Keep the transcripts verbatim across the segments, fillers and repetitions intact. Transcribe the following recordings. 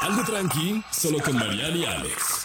Algo tranqui, solo con Mariana y Alex.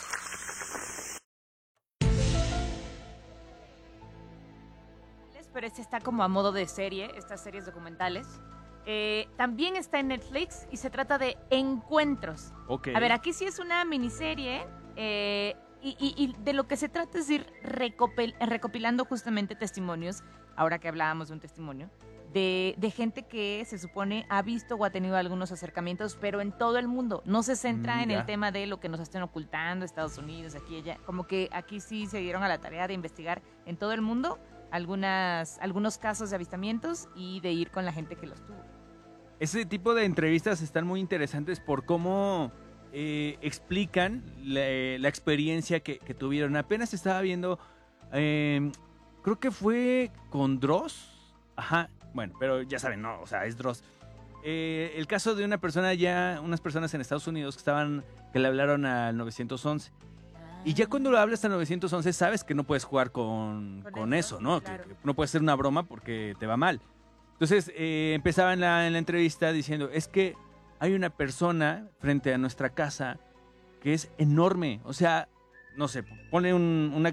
Pero este está como a modo de serie, estas series documentales. Eh, también está en Netflix y se trata de Encuentros. Okay. A ver, aquí sí es una miniserie eh, y, y, y de lo que se trata es ir recopil, recopilando justamente testimonios, ahora que hablábamos de un testimonio, de, de gente que se supone ha visto o ha tenido algunos acercamientos, pero en todo el mundo. No se centra mm, en el tema de lo que nos estén ocultando, Estados Unidos, aquí y allá. Como que aquí sí se dieron a la tarea de investigar en todo el mundo algunas algunos casos de avistamientos y de ir con la gente que los tuvo. Ese tipo de entrevistas están muy interesantes por cómo eh, explican la, la experiencia que, que tuvieron. Apenas estaba viendo, eh, creo que fue con Dross. Ajá, bueno, pero ya saben, no, o sea, es Dross. Eh, el caso de una persona ya, unas personas en Estados Unidos que estaban, que le hablaron al nueve once. Y ya cuando lo hablas al nueve once sabes que no puedes jugar con, con, con eso, eso, ¿no? Claro. Que, que no puedes hacer una broma porque te va mal. Entonces eh, empezaba en la, en la entrevista diciendo, es que hay una persona frente a nuestra casa que es enorme. O sea, no sé, pone un, una,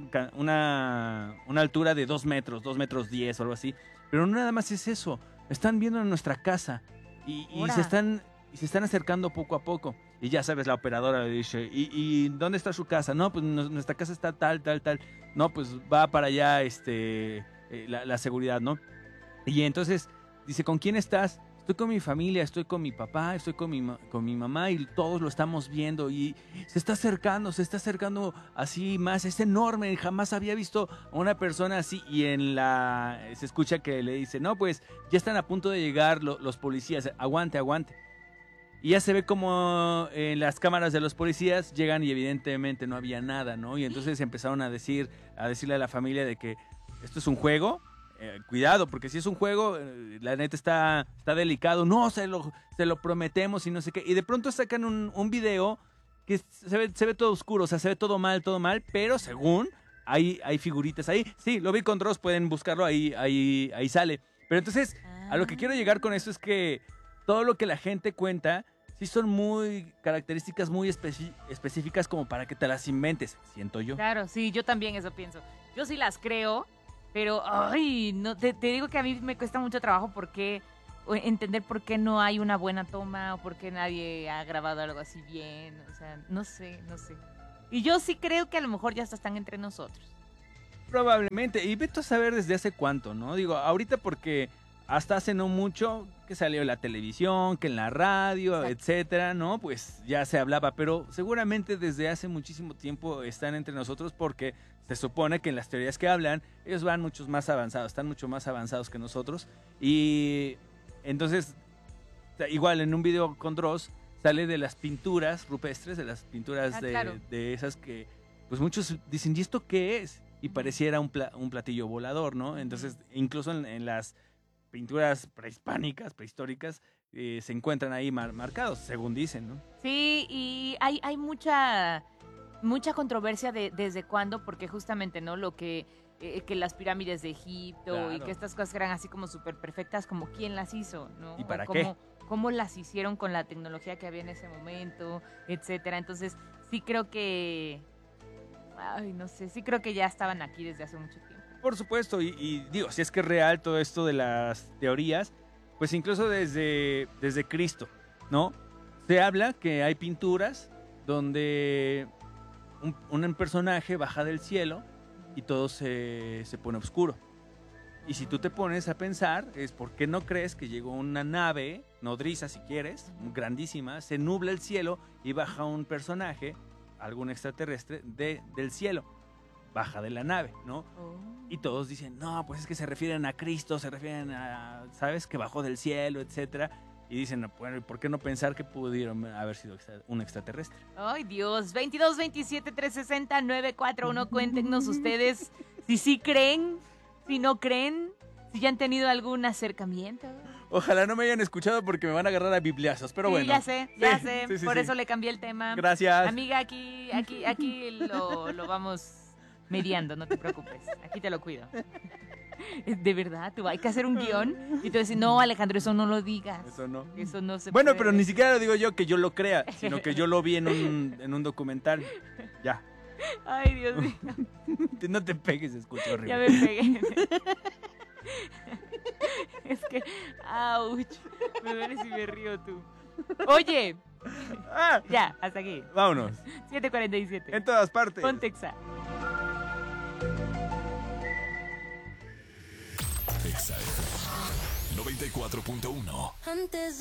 una, una altura de dos metros, dos metros diez o algo así. Pero no nada más es eso. Están viendo en nuestra casa y, y se están... Y se están acercando poco a poco. Y ya sabes, la operadora le dice, ¿y, y dónde está su casa? No, pues nuestra casa está tal, tal, tal. No, pues va para allá este, eh, la, la seguridad, ¿no? Y entonces dice, ¿con quién estás? Estoy con mi familia, estoy con mi papá, estoy con mi, con mi mamá y todos lo estamos viendo. Y se está acercando, se está acercando así más. Es enorme, jamás había visto a una persona así. Y en la se escucha que le dice, no, pues ya están a punto de llegar lo, los policías. Aguante, aguante. Y ya se ve como en las cámaras de los policías llegan y evidentemente no había nada, ¿no? Y entonces empezaron a decir, a decirle a la familia de que esto es un juego, eh, cuidado, porque si es un juego, eh, la neta está, está delicado, no, se lo, se lo prometemos y no sé qué. Y de pronto sacan un, un video que se ve, se ve todo oscuro, o sea, se ve todo mal, todo mal, pero según hay, hay figuritas ahí. Sí, lo vi con Dross, pueden buscarlo, ahí, ahí, ahí sale. Pero entonces, a lo que quiero llegar con esto es que todo lo que la gente cuenta sí son muy características muy especi- específicas como para que te las inventes, siento yo. Claro, sí, yo también eso pienso. Yo sí las creo, pero ay, no te, te digo que a mí me cuesta mucho trabajo porque entender por qué no hay una buena toma o por qué nadie ha grabado algo así bien, o sea, no sé, no sé. Y yo sí creo que a lo mejor ya hasta están entre nosotros. Probablemente, y vete a saber desde hace cuánto, ¿no? Digo, ahorita porque hasta hace no mucho que salió en la televisión, que en la radio, exacto, etcétera, ¿no? Pues ya se hablaba, pero seguramente desde hace muchísimo tiempo están entre nosotros porque se supone que en las teorías que hablan, ellos van muchos más avanzados, están mucho más avanzados que nosotros. Y entonces, igual en un video con Dross, sale de las pinturas rupestres, de las pinturas ah, de, claro. de esas que, pues muchos dicen, ¿y esto qué es? Y pareciera un, pla- un platillo volador, ¿no? Entonces, incluso en, en las pinturas prehispánicas, prehistóricas, eh, se encuentran ahí mar- marcados, según dicen, ¿no? Sí, y hay, hay mucha, mucha controversia de desde cuándo, porque justamente, ¿no? Lo que, eh, que las pirámides de Egipto claro. y que estas cosas eran así como súper perfectas, como quién las hizo, ¿no? ¿Y para cómo, qué? Cómo las hicieron con la tecnología que había en ese momento, etcétera. Entonces, sí creo que, ay, no sé, sí creo que ya estaban aquí desde hace mucho tiempo. Por supuesto, y, y digo, si es que es real todo esto de las teorías, pues incluso desde, desde Cristo, ¿no? Se habla que hay pinturas donde un, un personaje baja del cielo y todo se, se pone oscuro. Y si tú te pones a pensar, es ¿por qué no crees que llegó una nave, nodriza si quieres, grandísima, se nubla el cielo y baja un personaje, algún extraterrestre, de, del cielo? Baja de la nave, ¿no? Oh. Y todos dicen, no, pues es que se refieren a Cristo, se refieren a, ¿sabes? Que bajó del cielo, etcétera. Y dicen, bueno, ¿por qué no pensar que pudieron haber sido un extraterrestre? Ay, Dios, veintidós, veintisiete, trescientos sesenta, novecientos cuarenta y uno, cuéntenos ustedes si sí creen, si no creen, si ya han tenido algún acercamiento. Ojalá no me hayan escuchado porque me van a agarrar a bibliazos, pero sí, bueno. ya sé, ya sí, sé, sí, sí, por sí. eso le cambié el tema. Gracias. Amiga, aquí, aquí, aquí lo, lo vamos mediando, no te preocupes, aquí te lo cuido. De verdad, tú hay que hacer un guión y tú decís, no, Alejandro, eso no lo digas. Eso no. Eso no se Bueno, puede. pero ni siquiera lo digo yo que yo lo crea, sino que yo lo vi en un, en un documental. Ya. Ay, Dios mío. No te pegues, escucha horrible. Ya me pegué. Es que, ouch, me duele si me río tú. Oye, Ah, ya, hasta aquí. vámonos. siete cuarenta y siete. En todas partes. Pontexa. Exa F M noventa y cuatro punto uno. Antes